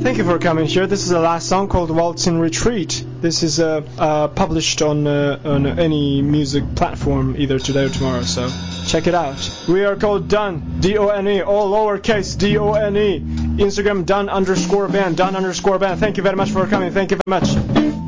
Thank you for coming here. This is the last song called Waltz in Retreat. This is published on any music platform either today or tomorrow, so check it out. We are called Done, D-O-N-E, all lowercase, D-O-N-E. Instagram, Done_band, Done_band. Thank you very much for coming. Thank you very much.